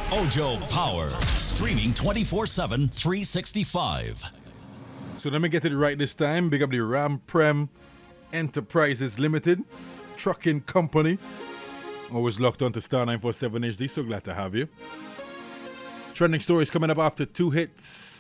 Ojo Power. Streaming 24/7, 365. So let me get it right this time. Big up the Ram Prem Enterprises Limited Trucking Company. Always locked on to Star 947 HD. So glad to have you. Trending stories coming up after two hits.